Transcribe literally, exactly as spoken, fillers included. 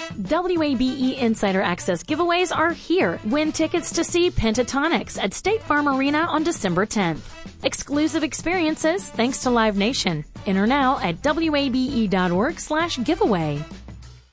W A B E Insider Access giveaways are here. Win tickets to see Pentatonix at State Farm Arena on December tenth. Exclusive experiences thanks to Live Nation. Enter now at W A B E dot org slash giveaway.